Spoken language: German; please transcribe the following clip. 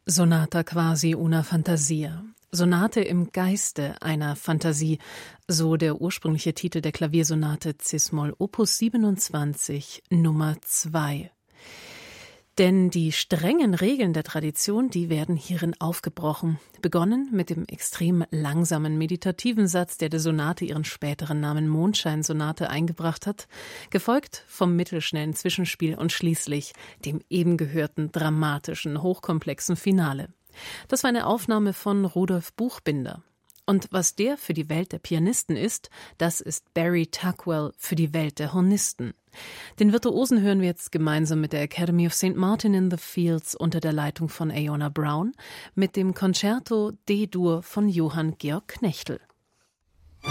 Sonata quasi una fantasia. Sonate im Geiste einer Fantasie, so der ursprüngliche Titel der Klaviersonate Cis-Moll Opus 27 Nummer 2. Denn die strengen Regeln der Tradition, die werden hierin aufgebrochen. Begonnen mit dem extrem langsamen meditativen Satz, der Sonate ihren späteren Namen Mondscheinsonate eingebracht hat, gefolgt vom mittelschnellen Zwischenspiel und schließlich dem eben gehörten dramatischen, hochkomplexen Finale. Das war eine Aufnahme von Rudolf Buchbinder. Und was der für die Welt der Pianisten ist, das ist Barry Tuckwell für die Welt der Hornisten. Den Virtuosen hören wir jetzt gemeinsam mit der Academy of St. Martin in the Fields unter der Leitung von Aona Brown mit dem Concerto D-Dur von Johann Georg Knechtel.